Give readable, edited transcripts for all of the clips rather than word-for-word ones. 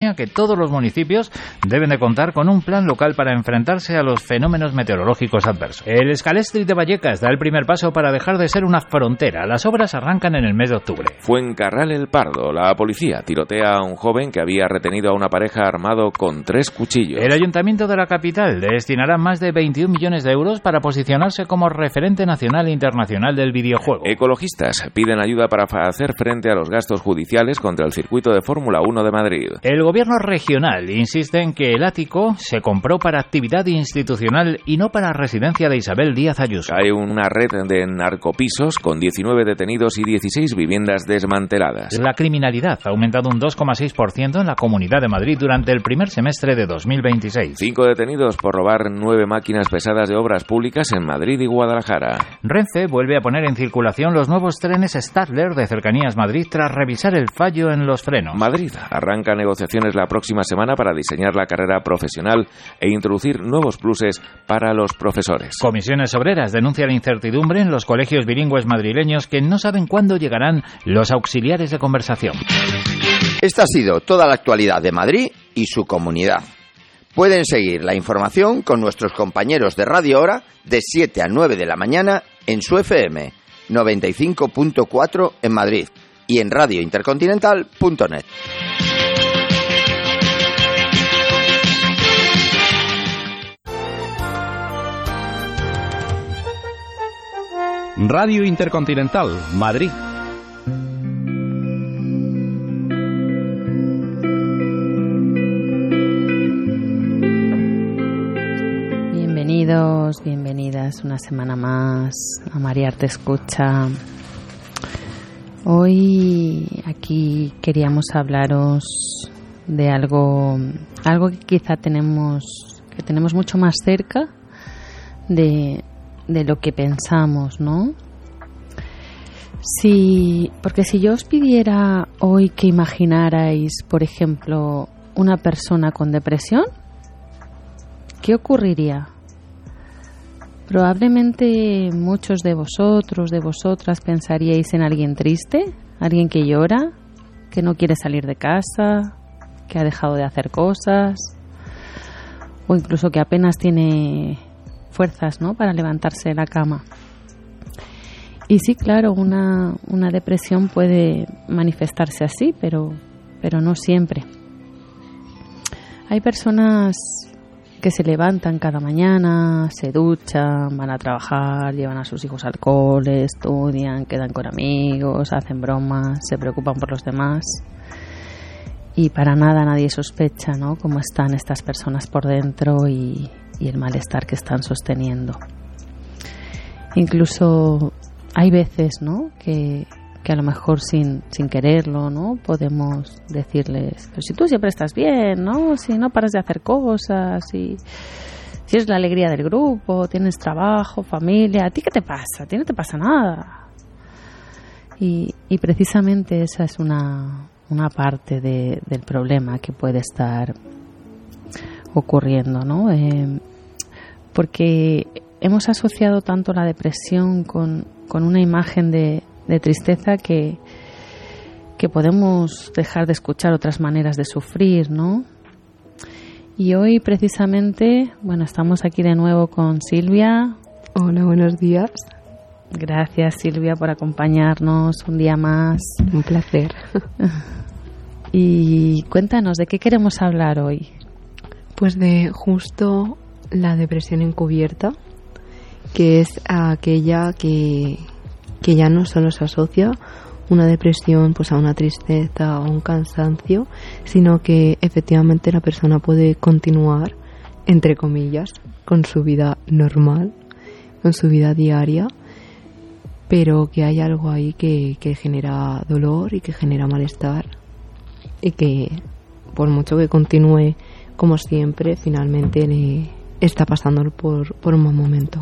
que todos los municipios deben de contar con un plan local para enfrentarse a los fenómenos meteorológicos adversos. El Scalestri de Vallecas da el primer paso para dejar de ser una frontera. Las obras arrancan en el mes de octubre. Fuencarral El Pardo. La policía tirotea a un joven que había retenido a una pareja armado con 3 cuchillos. El Ayuntamiento de la capital destinará más de 21 millones de euros para posicionarse como referente nacional e internacional del videojuego. Ecologistas piden ayuda para hacer frente a los gastos judiciales contra el circuito de Fórmula 1 de Madrid. El gobierno regional insiste en que el ático se compró para actividad institucional y no para residencia de Isabel Díaz Ayuso. Hay una red de narcopisos con 19 detenidos y 16 viviendas desmanteladas. La criminalidad ha aumentado un 2,6% en la Comunidad de Madrid durante el primer semestre de 2026. 5 detenidos por robar 9 máquinas pesadas de obras públicas en Madrid y Guadalajara. Renfe vuelve a poner en circulación los nuevos trenes Stadler de Cercanías Madrid tras revisar el fallo en los frenos. Madrid arranca negociaciones la próxima semana para diseñar la carrera profesional e introducir nuevos pluses para los profesores. Comisiones Obreras denuncia la incertidumbre en los colegios bilingües madrileños que no saben cuándo llegarán los auxiliares de conversación. Esta ha sido toda la actualidad de Madrid y su comunidad. Pueden seguir la información con nuestros compañeros de Radio Hora de 7 a 9 de la mañana en su FM 95.4 en Madrid y en radiointercontinental.net. Radio Intercontinental, Madrid. Bienvenidos, bienvenidas una semana más a María Arte Escucha. Hoy aquí queríamos hablaros de algo que quizá tenemos mucho más cerca de lo que pensamos, ¿no? Porque si yo os pidiera hoy que imaginarais, por ejemplo, una persona con depresión, ¿qué ocurriría? Probablemente muchos de vosotros, de vosotras, pensaríais en alguien triste, alguien que llora, que no quiere salir de casa, que ha dejado de hacer cosas, o incluso que apenas tiene fuerzas, ¿no?, para levantarse de la cama. Y sí, claro, una depresión puede manifestarse así, pero no siempre. Hay personas que se levantan cada mañana, se duchan, van a trabajar, llevan a sus hijos al cole, estudian, quedan con amigos, hacen bromas, se preocupan por los demás. Y para nada nadie sospecha, ¿no?, cómo están estas personas por dentro y el malestar que están sosteniendo. Incluso hay veces, ¿no?, que a lo mejor sin quererlo, ¿no?, podemos decirles: pero si tú siempre estás bien, ¿no?, si no paras de hacer cosas, si eres la alegría del grupo, tienes trabajo, familia, ¿a ti qué te pasa? A ti no te pasa nada. Y precisamente esa es una parte del problema que puede estar ocurriendo, ¿no? Porque hemos asociado tanto la depresión con una imagen de tristeza que podemos dejar de escuchar otras maneras de sufrir, ¿no? Y hoy precisamente, bueno, estamos aquí de nuevo con Silvia. Hola, buenos días. Gracias, Silvia, por acompañarnos un día más. Un placer. Y cuéntanos, ¿de qué queremos hablar hoy? Pues de justo la depresión encubierta, que es aquella que ya no solo se asocia una depresión pues a una tristeza o un cansancio, sino que efectivamente la persona puede continuar, entre comillas, con su vida normal, con su vida diaria, pero que hay algo ahí que genera dolor y que genera malestar, y que por mucho que continúe como siempre, finalmente le está pasando por un mal momento.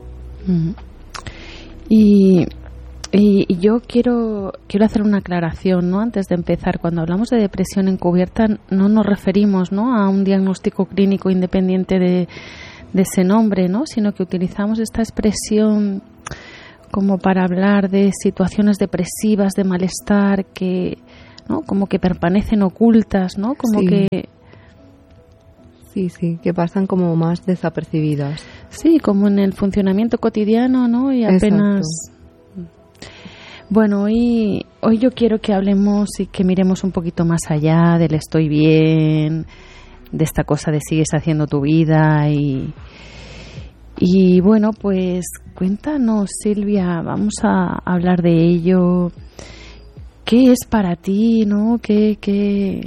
Y yo quiero hacer una aclaración, ¿no?, antes de empezar. Cuando hablamos de depresión encubierta no nos referimos, ¿no?, a un diagnóstico clínico independiente de ese nombre, ¿no?, sino que utilizamos esta expresión como para hablar de situaciones depresivas, de malestar, que ¿no? Como que permanecen ocultas, ¿no? Como Sí. que... Sí, que pasan como más desapercibidas. Sí, como en el funcionamiento cotidiano, ¿no? Y apenas... Exacto. Bueno, hoy yo quiero que hablemos y que miremos un poquito más allá del estoy bien, de esta cosa de sigues haciendo tu vida y bueno, pues cuéntanos, Silvia, vamos a hablar de ello. ¿Qué es para ti, no? ¿Qué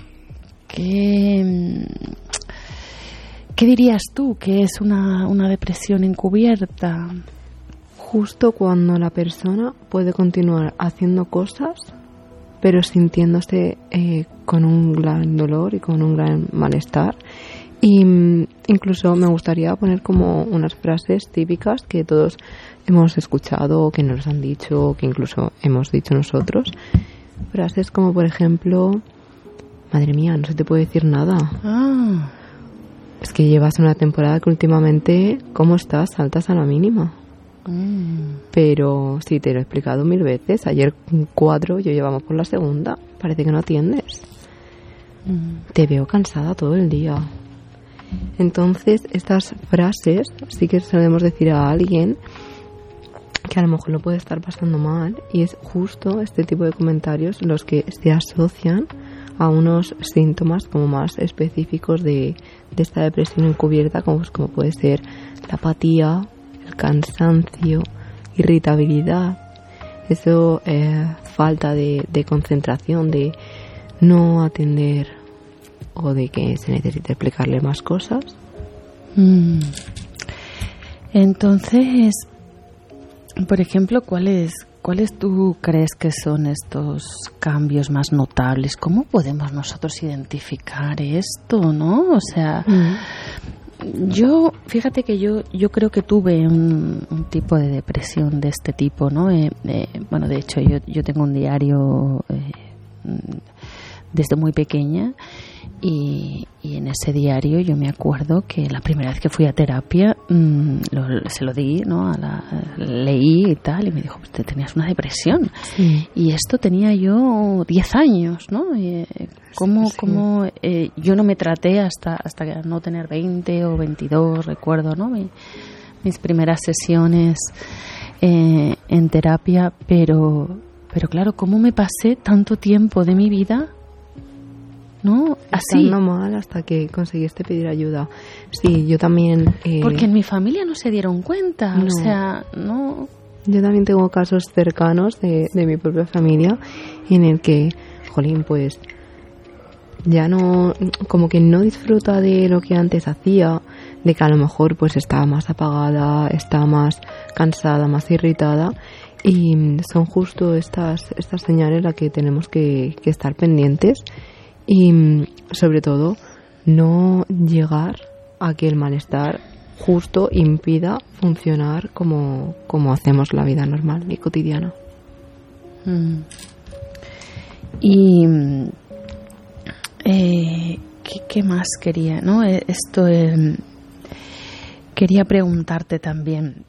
dirías tú que es una depresión encubierta? Justo cuando la persona puede continuar haciendo cosas, pero sintiéndose con un gran dolor y con un gran malestar. Y incluso me gustaría poner como unas frases típicas que todos hemos escuchado, que nos han dicho, o que incluso hemos dicho nosotros. Frases como, por ejemplo, madre mía, no se te puede decir nada. Ah, Es que llevas una temporada que últimamente, ¿cómo estás? Saltas a la mínima. Pero sí, te lo he explicado 1000 veces. Ayer 4, yo llevamos por la segunda. Parece que no atiendes. Te veo cansada todo el día. Entonces, estas frases sí que solemos decir a alguien que a lo mejor lo puede estar pasando mal, y es justo este tipo de comentarios los que se asocian a unos síntomas como más específicos de esta depresión encubierta, como puede ser la apatía, el cansancio, irritabilidad, eso, falta de concentración, de no atender o de que se necesite explicarle más cosas. Entonces, por ejemplo, ¿cuáles tú crees que son estos cambios más notables? ¿Cómo podemos nosotros identificar esto, no? O sea, fíjate que yo creo que tuve un tipo de depresión de este tipo, ¿no? Bueno, de hecho, yo tengo un diario desde muy pequeña y en ese diario yo me acuerdo que la primera vez que fui a terapia se lo di, ¿no? Leí y tal, y me dijo, usted tenías una depresión. Sí. Y esto tenía yo 10 años, ¿no? ¿Cómo yo no me traté hasta no tener 20 o 22, recuerdo, ¿no? Mis primeras sesiones en terapia, pero claro, ¿cómo me pasé tanto tiempo de mi vida, ¿no? Así. Estando mal hasta que conseguiste pedir ayuda. Sí, yo también... Porque en mi familia no se dieron cuenta, No. o sea, no... Yo también tengo casos cercanos de mi propia familia en el que, jolín, pues ya no, como que no disfruta de lo que antes hacía, de que a lo mejor pues está más apagada, está más cansada, más irritada, y son justo estas señales las que tenemos que estar pendientes, y sobre todo no llegar a que el malestar justo impida funcionar como hacemos la vida normal y cotidiana. Y ¿qué más quería, no? Quería preguntarte también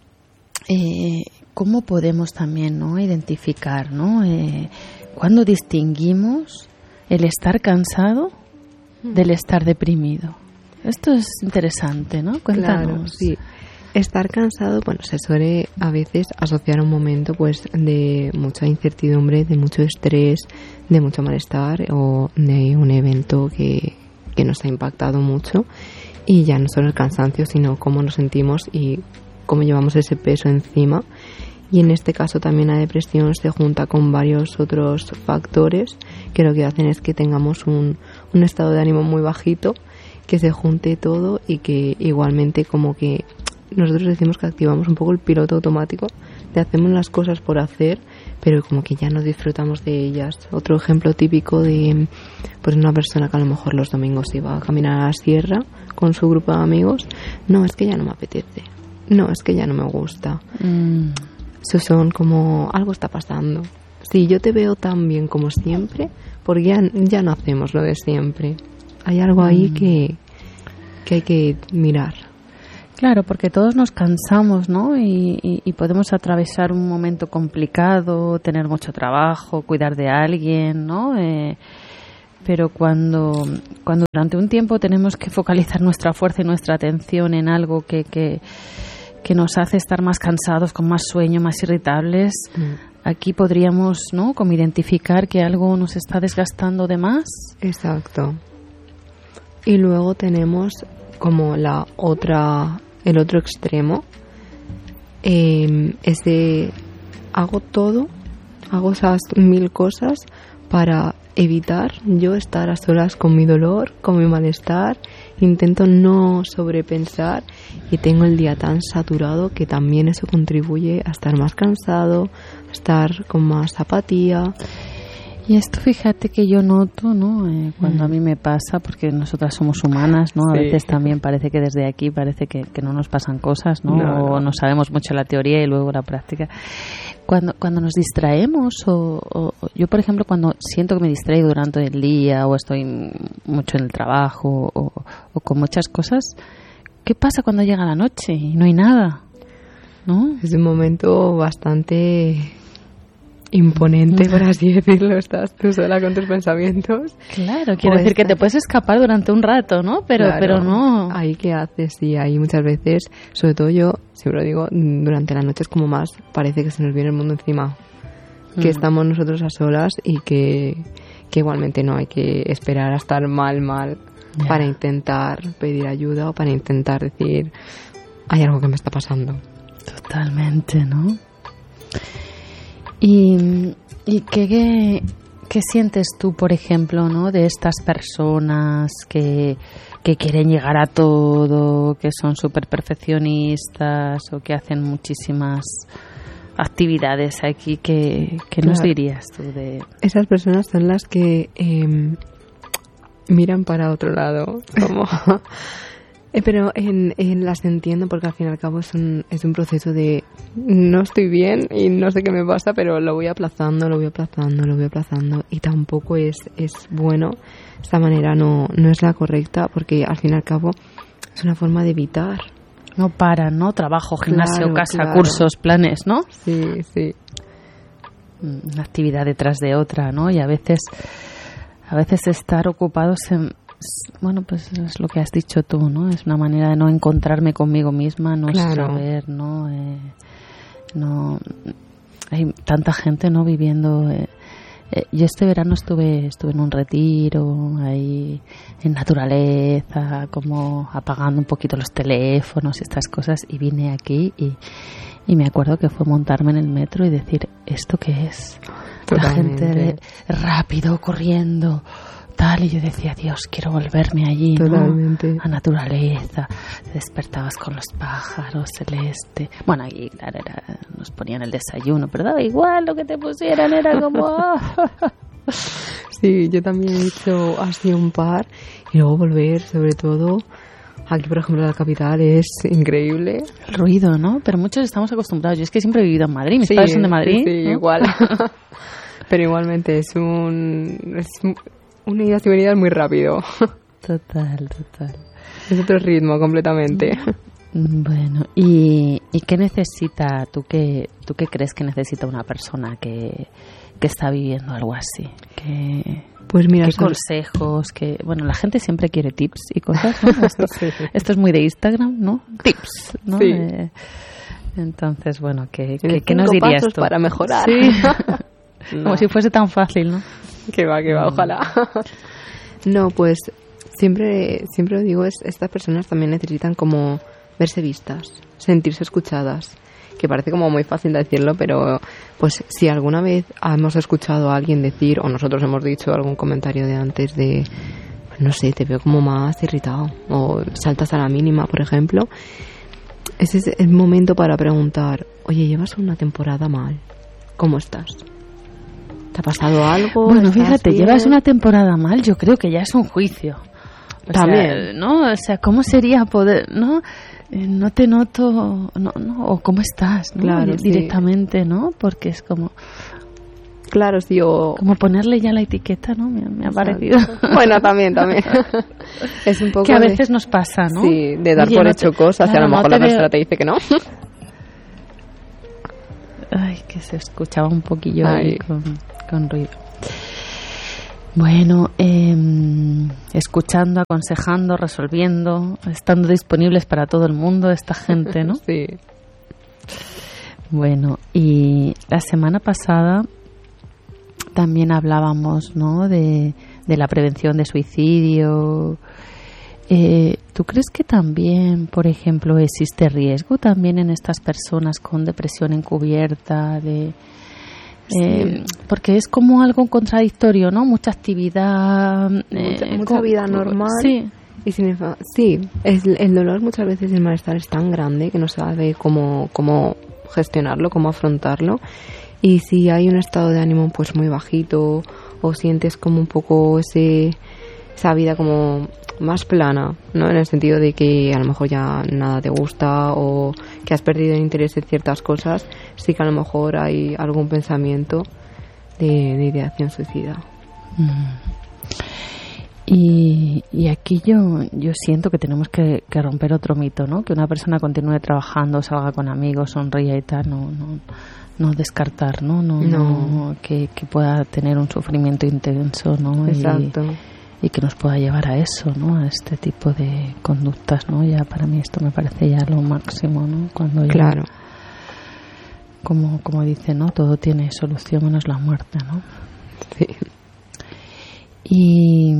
cómo podemos también, ¿no? Identificar, ¿no? Cuándo distinguimos el estar cansado del estar deprimido. Esto es interesante, ¿no? Cuéntanos. Claro, sí. Estar cansado, bueno, se suele a veces asociar a un momento pues de mucha incertidumbre, de mucho estrés, de mucho malestar o de un evento que nos ha impactado mucho, y ya no solo el cansancio, sino cómo nos sentimos y cómo llevamos ese peso encima. Y en este caso también la depresión se junta con varios otros factores que lo que hacen es que tengamos un estado de ánimo muy bajito, que se junte todo y que igualmente como que nosotros decimos que activamos un poco el piloto automático, de hacemos las cosas por hacer, pero como que ya no disfrutamos de ellas. Otro ejemplo típico de pues una persona que a lo mejor los domingos iba a caminar a la sierra con su grupo de amigos, no, es que ya no me apetece, no, es que ya no me gusta. Eso son como, algo está pasando. Si yo te veo tan bien como siempre, porque ya no hacemos lo de siempre. Hay algo ahí que hay que mirar. Claro, porque todos nos cansamos, ¿no? Y podemos atravesar un momento complicado, tener mucho trabajo, cuidar de alguien, ¿no? Pero cuando durante un tiempo tenemos que focalizar nuestra fuerza y nuestra atención en algo que nos hace estar más cansados, con más sueño, más irritables, aquí podríamos, ¿no? Como identificar que algo nos está desgastando de más. Exacto. Y luego tenemos como el otro extremo, es de hago esas 1000 cosas para evitar yo estar a solas con mi dolor, con mi malestar, intento no sobrepensar y tengo el día tan saturado que también eso contribuye a estar más cansado, a estar con más apatía. Y esto, fíjate que yo noto, ¿no? Cuando a mí me pasa, porque nosotras somos humanas, ¿no? A veces también parece que desde aquí parece que no nos pasan cosas, ¿no? O no sabemos mucho la teoría y luego la práctica. Cuando nos distraemos, o yo, por ejemplo, cuando siento que me distraigo durante el día o estoy mucho en el trabajo o con muchas cosas, ¿qué pasa cuando llega la noche y no hay nada? ¿No? Es un momento bastante imponente, por así decirlo. Estás tú sola con tus pensamientos. Claro, quiero decir que te puedes escapar durante un rato, ¿no? Pero no. Ahí qué haces, y ahí muchas veces, sobre todo yo siempre lo digo, durante la noche es como más parece que se nos viene el mundo encima, que estamos nosotros a solas y que igualmente no hay que esperar a estar mal para intentar pedir ayuda o para intentar decir hay algo que me está pasando. Totalmente, ¿no? ¿Y qué sientes tú, por ejemplo, ¿no? De estas personas que quieren llegar a todo, que son súper perfeccionistas o que hacen muchísimas actividades aquí? ¿Qué nos dirías tú de...? Esas personas son las que miran para otro lado, como... Pero las entiendo, porque al fin y al cabo es un proceso de no estoy bien y no sé qué me pasa, pero lo voy aplazando y tampoco es bueno. Esta manera no es la correcta, porque al fin y al cabo es una forma de evitar. No paran, ¿no? Trabajo, gimnasio, casa, cursos, planes, ¿no? Sí. Una actividad detrás de otra, ¿no? Y a veces estar ocupados bueno, pues es lo que has dicho tú, ¿no? Es una manera de no encontrarme conmigo misma, no saber, ¿no? No hay tanta gente, ¿no? Viviendo. Yo este verano estuve en un retiro ahí en naturaleza, como apagando un poquito los teléfonos y estas cosas, y vine aquí y me acuerdo que fue montarme en el metro y decir, ¿esto qué es? Totalmente. La gente rápido, corriendo, tal, y yo decía, Dios, quiero volverme allí, totalmente, ¿no? A naturaleza. Te despertabas con los pájaros celeste. Bueno, ahí claro, nos ponían el desayuno, pero daba igual lo que te pusieran, era como... Sí, yo también he hecho así un par, y luego volver, sobre todo aquí, por ejemplo, la capital es increíble. El ruido, ¿no? Pero muchos estamos acostumbrados. Yo es que siempre he vivido en Madrid, mis padres son de Madrid. Sí, ¿no? Igual. Pero igualmente es un idas y venidas muy rápido. Total. Es otro ritmo completamente. Bueno, ¿y qué necesita, tú qué crees que necesita una persona que está viviendo algo así? Pues mira, ¿qué consejos? Bueno, la gente siempre quiere tips y cosas, ¿no? Esto es muy de Instagram, ¿no? Tips, ¿no? Sí. Entonces, bueno, ¿qué nos dirías tú? Para mejorar. Sí. No. Como si fuese tan fácil, ¿no? Que va, ojalá. No, pues siempre lo digo, estas personas también necesitan como verse vistas, sentirse escuchadas, que parece como muy fácil de decirlo, pero pues si alguna vez hemos escuchado a alguien decir, o nosotros hemos dicho algún comentario de antes de, no sé, te veo como más irritado, o saltas a la mínima, por ejemplo, ese es el momento para preguntar, oye, llevas una temporada mal, ¿cómo estás? ¿Te ha pasado algo? Bueno, fíjate, bien? Llevas una temporada mal, yo creo que ya es un juicio. También. ¿No? O sea, ¿cómo sería poder, no? No te noto, no, o ¿cómo estás? ¿no? Claro, directamente, sí. ¿No? Porque es como... Claro, sí, o... Como ponerle ya la etiqueta, ¿no? Me ha parecido. Bueno, también. Es un poco que a veces nos pasa, ¿no? Sí, de dar Oye, por no hecho te... cosas, claro, y a lo mejor la persona te dice que no. Ay, que se escuchaba un poquillo ahí con ruido. Bueno, escuchando, aconsejando, resolviendo, estando disponibles para todo el mundo esta gente, ¿no? Sí. Bueno, y la semana pasada también hablábamos, ¿no? de la prevención de suicidio. ¿Tú crees que también, por ejemplo, existe riesgo también en estas personas con depresión encubierta? Sí. Porque es como algo contradictorio, ¿no? Mucha actividad, mucha vida normal. Sí. Y el dolor muchas veces, el malestar es tan grande que no sabe cómo gestionarlo, cómo afrontarlo. Y si hay un estado de ánimo pues muy bajito, o sientes como un poco esa vida como más plana, ¿no? En el sentido de que a lo mejor ya nada te gusta o que has perdido interés en ciertas cosas, sí que a lo mejor hay algún pensamiento de ideación suicida. Y aquí yo siento que tenemos que romper otro mito, ¿no? Que una persona continúe trabajando, salga con amigos, sonríe y tal, no descartar, ¿no? Que pueda tener un sufrimiento intenso, ¿no? Exacto. Y que nos pueda llevar a eso, ¿no? A este tipo de conductas, ¿no? Ya para mí esto me parece ya lo máximo, ¿no? Cuando ya, claro. Como dice, ¿no? Todo tiene solución menos la muerte, ¿no? Sí. Y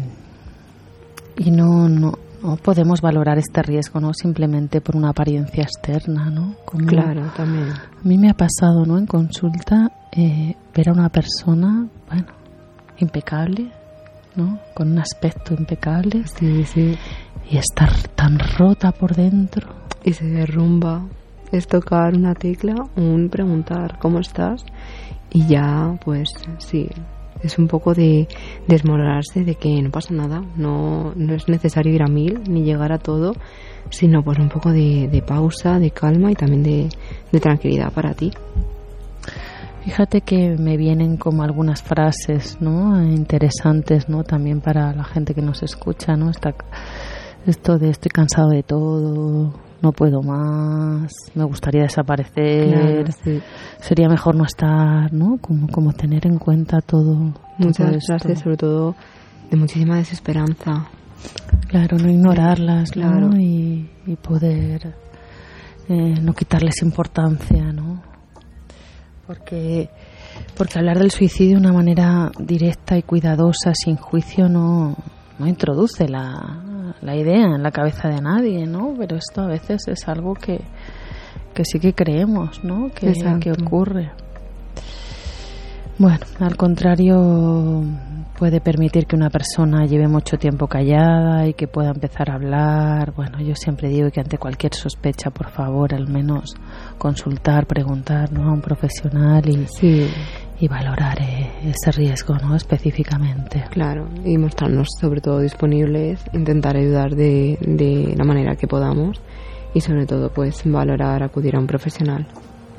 no podemos valorar este riesgo, ¿no? Simplemente por una apariencia externa, ¿no? Claro, también. A mí me ha pasado, ¿no? En consulta ver a una persona, bueno, impecable, ¿no? Con un aspecto impecable. Sí. Y estar tan rota por dentro. Y se derrumba. Es tocar una tecla, un preguntar ¿cómo estás? Y ya, pues sí, es un poco de desmoronarse, de que no pasa nada, no es necesario ir a 1000 ni llegar a todo, sino pues un poco de pausa, de calma y también de tranquilidad para ti. Fíjate que me vienen como algunas frases, ¿no? Interesantes, ¿no? También para la gente que nos escucha, ¿no? Esto de estoy cansado de todo, no puedo más, me gustaría desaparecer, claro, sí. Sería mejor no estar, ¿no? Como tener en cuenta todo. Muchas frases, sobre todo de muchísima desesperanza. Claro, no ignorarlas, claro. ¿no? Y poder no quitarles importancia, ¿no? Porque hablar del suicidio de una manera directa y cuidadosa, sin juicio, no introduce la idea en la cabeza de nadie, ¿no? Pero esto a veces es algo que sí que creemos, ¿no? Que ocurre. Bueno, al contrario, puede permitir que una persona lleve mucho tiempo callada y que pueda empezar a hablar. Bueno, yo siempre digo que ante cualquier sospecha, por favor, al menos consultar, preguntar, ¿no? A un profesional y valorar ese riesgo, ¿no? Específicamente. Claro, y mostrarnos sobre todo disponibles, intentar ayudar de la manera que podamos y sobre todo pues valorar acudir a un profesional.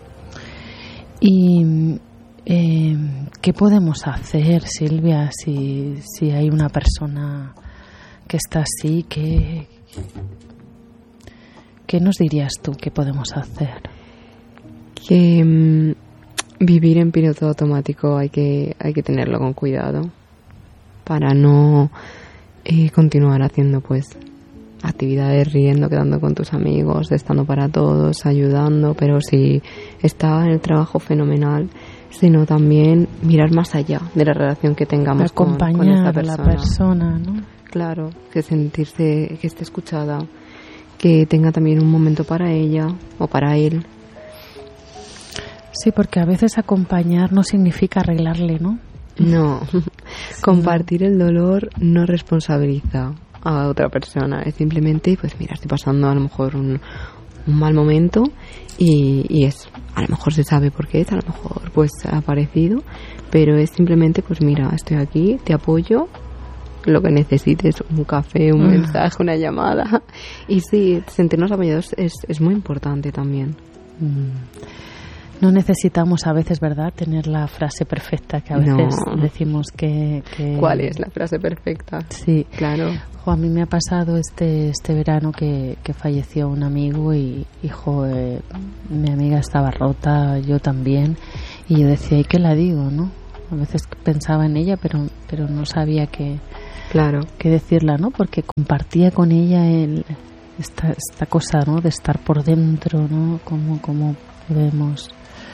Y ¿qué podemos hacer, Silvia, si hay una persona que está así? ¿Qué nos dirías tú que podemos hacer? Que vivir en piloto automático hay que tenerlo con cuidado para no continuar haciendo pues actividades, riendo, quedando con tus amigos, estando para todos, ayudando, pero si está en el trabajo fenomenal, sino también mirar más allá de la relación que tengamos con esta persona. Acompañar a la persona, ¿no? Claro, que sentirse, que esté escuchada, que tenga también un momento para ella o para él. Sí, porque a veces acompañar no significa arreglarle, ¿no? No, compartir el dolor no responsabiliza a otra persona, es simplemente, pues mira, estoy pasando a lo mejor un mal momento y es, a lo mejor se sabe por qué es, a lo mejor pues ha aparecido, pero es simplemente, pues mira, estoy aquí, te apoyo, lo que necesites, un café, un mensaje, una llamada, y sí, sentirnos apoyados es muy importante también. No necesitamos a veces, ¿verdad?, tener la frase perfecta que a veces decimos que... ¿Cuál es la frase perfecta? Sí, claro. A mí me ha pasado este verano que falleció un amigo y mi amiga estaba rota, yo también, y yo decía, ¿y qué la digo, no? A veces pensaba en ella, pero no sabía qué decirla, ¿no? Porque compartía con ella esta cosa, ¿no?, de estar por dentro, ¿no? Como podemos...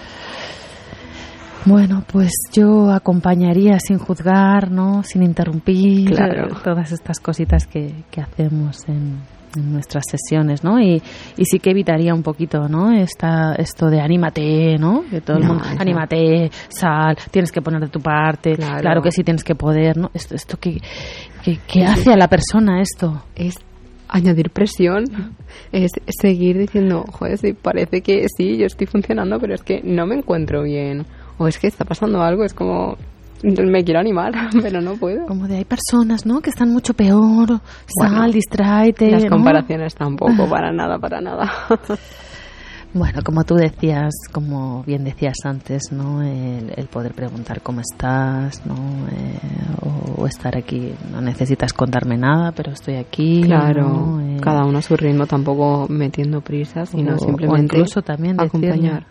Bueno, pues yo acompañaría sin juzgar, ¿no?, sin interrumpir, todas estas cositas que hacemos en nuestras sesiones, ¿no? Y sí que evitaría un poquito, ¿no?, esto de anímate, ¿no? Que todo el mundo, anímate, sal, tienes que poner de tu parte, claro que sí tienes que poder, ¿no? Esto que hace a la persona esto. Es añadir presión, es seguir diciendo, joder, sí, parece que sí, yo estoy funcionando, pero es que no me encuentro bien. O es que está pasando algo, es como me quiero animar, pero no puedo. Como de hay personas, ¿no?, que están mucho peor, sal, distráete. Las comparaciones tampoco, para nada. Bueno, como tú decías, como bien decías antes, ¿no?, el poder preguntar cómo estás, ¿no?, o estar aquí, no necesitas contarme nada, pero estoy aquí. Claro, ¿no? Cada uno a su ritmo, tampoco metiendo prisas, sino simplemente o incluso también acompañar.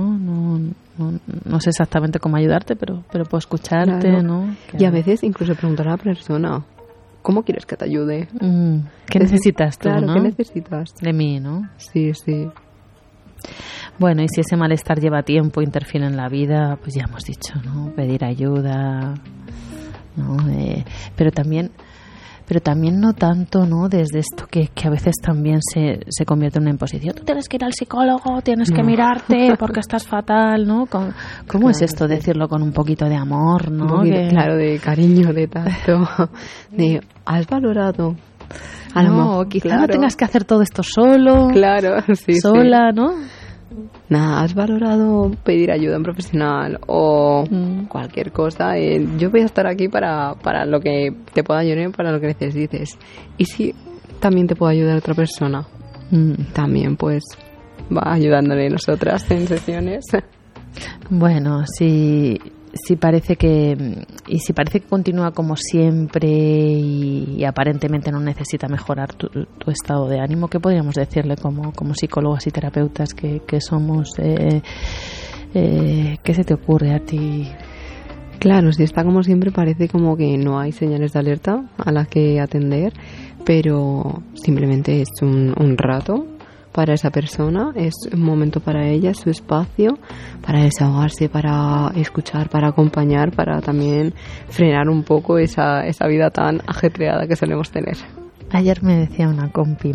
No sé exactamente cómo ayudarte, pero puedo escucharte, ¿no? Y a veces incluso preguntar a la persona, ¿cómo quieres que te ayude? ¿Qué necesitas tú, claro, ¿no? ¿qué necesitas? De mí, ¿no? Sí. Bueno, y si ese malestar lleva tiempo, interfiere en la vida, pues ya hemos dicho, ¿no? Pedir ayuda, ¿no? Pero también no tanto, ¿no?, desde esto que a veces también se convierte en una imposición. Tú tienes que ir al psicólogo, tienes que mirarte porque estás fatal, ¿no? ¿Cómo es esto? Decirlo con un poquito de amor, ¿no? Claro, de cariño, de tacto, de ¿has valorado? Quizá no tengas que hacer todo esto solo, sola, ¿no? Nada, ¿has valorado pedir ayuda a un profesional o cualquier cosa? Yo voy a estar aquí para lo que te pueda ayudar, para lo que necesites. Y si también te puede ayudar otra persona, también pues va ayudándole nosotras en sesiones. Bueno, si parece que continúa como siempre y aparentemente no necesita mejorar tu estado de ánimo, ¿qué podríamos decirle como psicólogos y terapeutas que somos? ¿Qué se te ocurre a ti? Claro, si está como siempre parece como que no hay señales de alerta a las que atender, pero simplemente es un rato para esa persona, es un momento para ella, es su espacio para desahogarse, para escuchar, para acompañar, para también frenar un poco esa vida tan ajetreada que solemos tener. Ayer me decía una compi,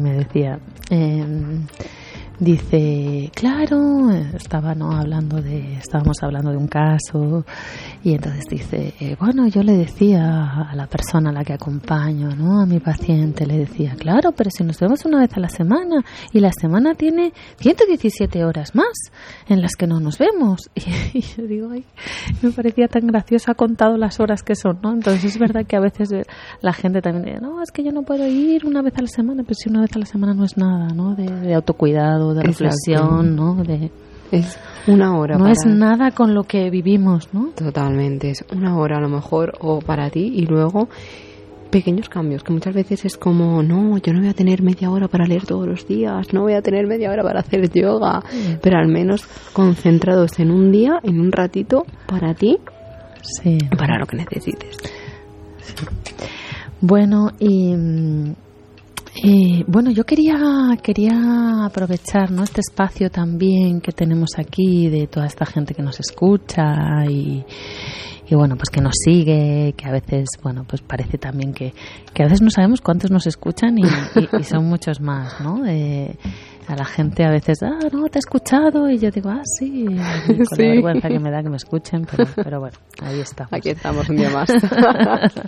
dice, claro, estábamos hablando de un caso y entonces dice, bueno, yo le decía a la persona a la que acompaño, ¿no?, a mi paciente, le decía, claro, pero si nos vemos una vez a la semana y la semana tiene 117 horas más en las que no nos vemos. Y yo digo, ay, me parecía tan gracioso, ha contado las horas que son, ¿no? Entonces es verdad que a veces la gente también dice, no, es que yo no puedo ir una vez a la semana, pero si una vez a la semana no es nada, ¿no?, de autocuidado, de reflexión, ¿no? Es una hora. No es nada con lo que vivimos, ¿no? Totalmente, es una hora a lo mejor o para ti y luego pequeños cambios que muchas veces es como, no, yo no voy a tener media hora para leer todos los días, no voy a tener media hora para hacer yoga, pero al menos concentrados en un día, en un ratito para ti, para lo que necesites. Sí. Bueno, bueno, yo quería aprovechar, ¿no?, este espacio también que tenemos aquí de toda esta gente que nos escucha y bueno, pues que nos sigue, que a veces, bueno, pues parece también que a veces no sabemos cuántos nos escuchan y son muchos más, ¿no? A la gente a veces, no, te he escuchado, y yo digo, sí, con la vergüenza que me da que me escuchen, pero bueno, ahí estamos. Aquí estamos un día más.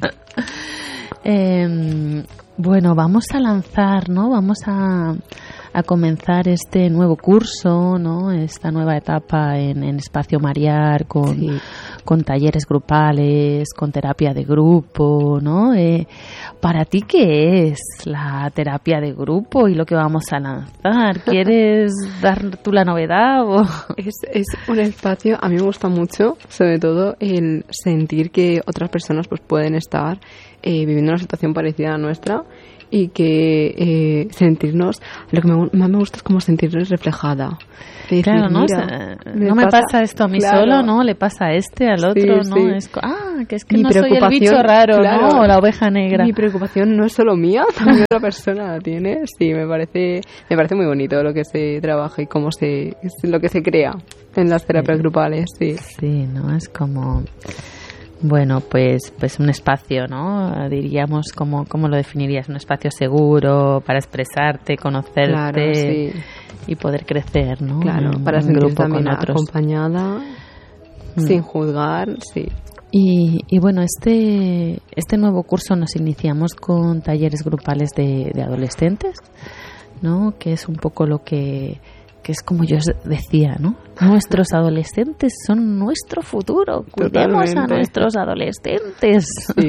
Bueno, vamos a lanzar, ¿no? Vamos a a comenzar este nuevo curso, ¿no? Esta nueva etapa en Espacio Mariar con talleres grupales, con terapia de grupo, ¿no? ¿Para ti qué es la terapia de grupo y lo que vamos a lanzar? ¿Quieres dar tú la novedad? O? Es un espacio, a mí me gusta mucho, sobre todo el sentir que otras personas pues pueden estar viviendo una situación parecida a la nuestra y que sentirnos, lo que más me gusta es como sentirnos reflejada. Decir, claro, ¿no? No me pasa esto a mí solo, ¿no? Le pasa a este, al otro, ¿no? Es, que es que no soy el bicho raro, ¿no? O la oveja negra. Mi preocupación no es solo mía, también otra persona la tiene. Sí, me parece muy bonito lo que se trabaja y cómo lo que se crea en las terapias grupales, sí. Sí, ¿no? Es como... Bueno, pues un espacio, ¿no? Diríamos, ¿cómo lo definirías? Un espacio seguro para expresarte, conocerte, claro, sí, y poder crecer, ¿no? Claro, para sentirte también acompañada, sin juzgar, sí. Y bueno, este nuevo curso nos iniciamos con talleres grupales de adolescentes, ¿no? Que es un poco lo que es como yo decía, ¿no? Nuestros adolescentes son nuestro futuro. Cuidemos a nuestros adolescentes. Sí.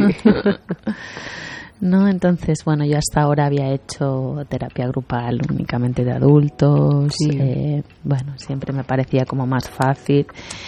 ¿No? Entonces, bueno, yo hasta ahora había hecho terapia grupal únicamente de adultos. Sí. Bueno, siempre me parecía como más fácil.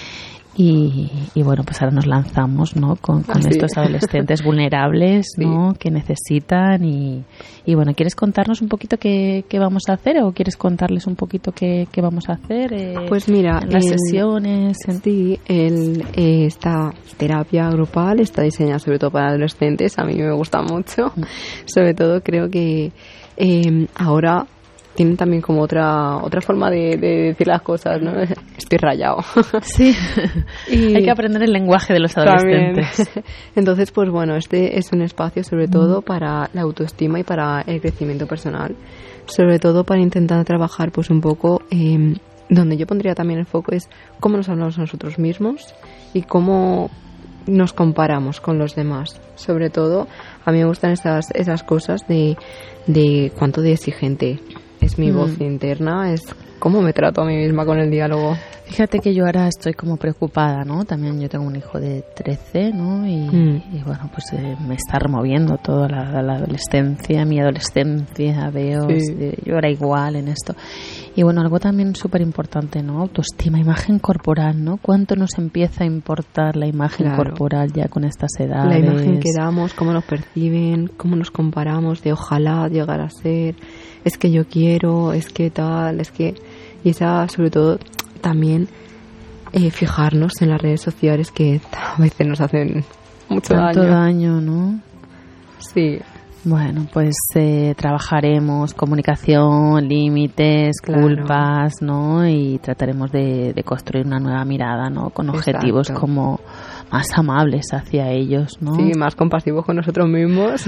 Y bueno, pues ahora nos lanzamos, ¿no? Con estos adolescentes vulnerables, ¿no? Sí. Que necesitan y bueno, ¿quieres contarnos un poquito qué vamos a hacer o quieres contarles un poquito qué vamos a hacer? Pues mira, en las sesiones. Sí, esta terapia grupal está diseñada sobre todo para adolescentes. A mí me gusta mucho. Sobre todo creo que ahora tienen también como otra forma de decir las cosas, ¿no? Estoy rayado. Sí, hay que aprender el lenguaje de los adolescentes. También. Entonces, pues bueno, este es un espacio sobre todo para la autoestima y para el crecimiento personal. Sobre todo para intentar trabajar pues un poco, donde yo pondría también el foco es cómo nos hablamos a nosotros mismos y cómo nos comparamos con los demás. Sobre todo, a mí me gustan esas cosas de cuánto de exigente es mi voz interna, es cómo me trato a mí misma con el diálogo. Fíjate que yo ahora estoy como preocupada, ¿no? También yo tengo un hijo de 13, ¿no? Y bueno, pues me está removiendo toda la adolescencia, mi adolescencia, veo, sí. Yo era igual en esto. Y bueno, algo también súper importante, ¿no? Autoestima, imagen corporal, ¿no? ¿Cuánto nos empieza a importar la imagen corporal ya con estas edades? La imagen que damos, cómo nos perciben, cómo nos comparamos de ojalá llegar a ser, es que yo quiero, es que tal, es que... Y esa, sobre todo, también fijarnos en las redes sociales que a veces nos hacen mucho daño, ¿no? Sí. Bueno, pues trabajaremos comunicación, límites, culpas, ¿no? Y trataremos de construir una nueva mirada, ¿no? Con objetivos como más amables hacia ellos, ¿no? Sí, más compasivos con nosotros mismos.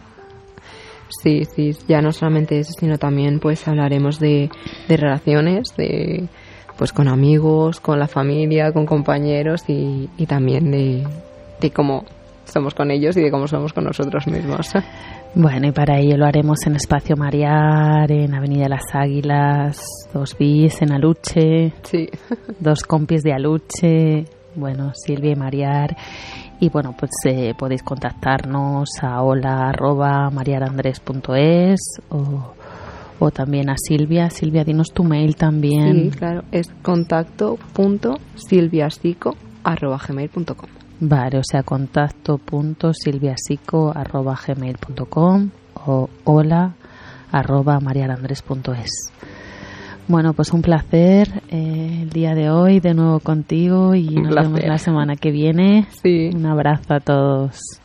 Sí, ya no solamente eso, sino también pues hablaremos de relaciones, pues con amigos, con la familia, con compañeros y también de cómo somos con ellos y de cómo somos con nosotros mismos. Bueno, y para ello lo haremos en Espacio Mariar, en Avenida Las Águilas, 2 bis, en Aluche, sí. 2 compis de Aluche, bueno, Silvia y Mariar. Y bueno, pues podéis contactarnos a hola@mariarandres.es o también a Silvia. Silvia, dinos tu mail también. Sí, claro, es contacto.silviasico@gmail.com. Vale, o sea, contacto.silviasico@gmail.com o hola@mariarandres.es. Bueno, pues un placer el día de hoy de nuevo contigo y nos vemos la semana que viene. Sí. Un abrazo a todos.